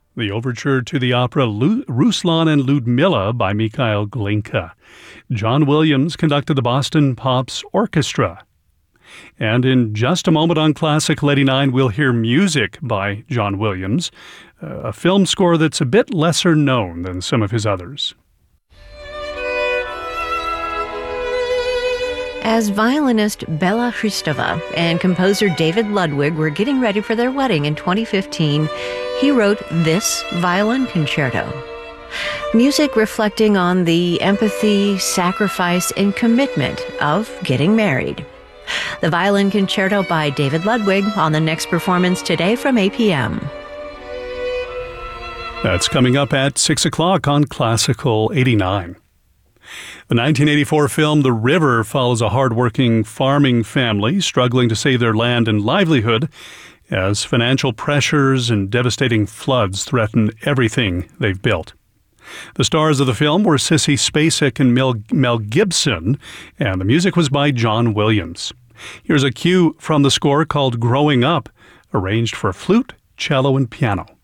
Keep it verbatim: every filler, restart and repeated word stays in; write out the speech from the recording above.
The overture to the opera Lu- Ruslan and Ludmilla by Mikhail Glinka. John Williams conducted the Boston Pops Orchestra. And in just a moment on Classical eighty-nine, we'll hear music by John Williams, a film score that's a bit lesser known than some of his others. As violinist Bela Hristova and composer David Ludwig were getting ready for their wedding in twenty fifteen, he wrote this violin concerto. Music reflecting on the empathy, sacrifice, and commitment of getting married. The Violin Concerto by David Ludwig on the next performance today from eight p.m. That's coming up at six o'clock on Classical eighty-nine. The nineteen eighty-four film The River follows a hardworking farming family struggling to save their land and livelihood as financial pressures and devastating floods threaten everything they've built. The stars of the film were Sissy Spacek and Mel, Mel Gibson, and the music was by John Williams. Here's a cue from the score called Growing Up, arranged for flute, cello, and piano.